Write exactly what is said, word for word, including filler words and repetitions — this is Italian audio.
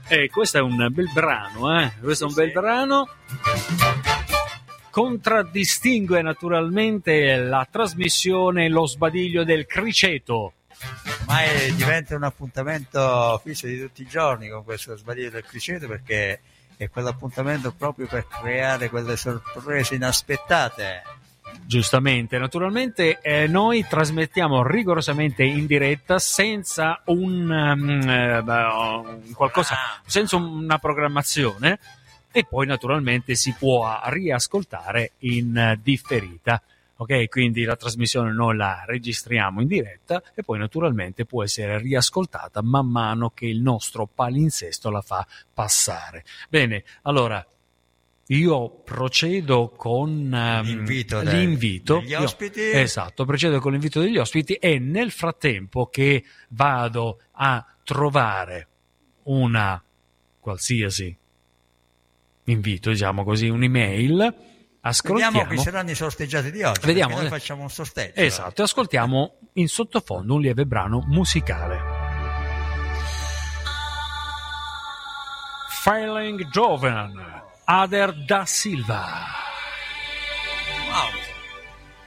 Eh, questo è un bel brano, eh? Questo è un bel brano. Contraddistingue naturalmente la trasmissione Lo Sbadiglio del Criceto. Ormai diventa un appuntamento fisso di tutti i giorni con questo Sbadiglio del Criceto, perché è quell'appuntamento proprio per creare quelle sorprese inaspettate. Giustamente, naturalmente eh, noi trasmettiamo rigorosamente in diretta senza un um, eh, qualcosa, Ah. senza una programmazione, e poi naturalmente si può riascoltare in uh, differita. Ok, quindi la trasmissione noi la registriamo in diretta e poi naturalmente può essere riascoltata man mano che il nostro palinsesto la fa passare. Bene, allora io procedo con um, L'invito, l'invito degli ospiti. Io, esatto, procedo con l'invito degli ospiti, e nel frattempo che vado a trovare una qualsiasi invito, diciamo così, un'email, ascoltiamo. Vediamo chi saranno i sorteggiati di oggi. Vediamo, noi eh. facciamo un sorteggio. Esatto, ascoltiamo in sottofondo un lieve brano musicale. Feeling Joven, Ader da Silva. Wow.